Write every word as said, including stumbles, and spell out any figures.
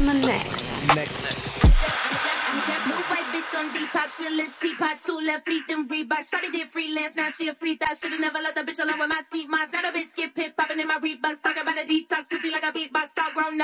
in the next. Next. Blue white bitch on Depop, she a little teapot, two left feet, them Reebok. Shawty did freelance, now she a free thought. Shoulda never let the bitch alone with my seat. Mine's not a bitch skip pit, popping in my Reeboks, talking about a detox, pussy like a beatbox, all grown up.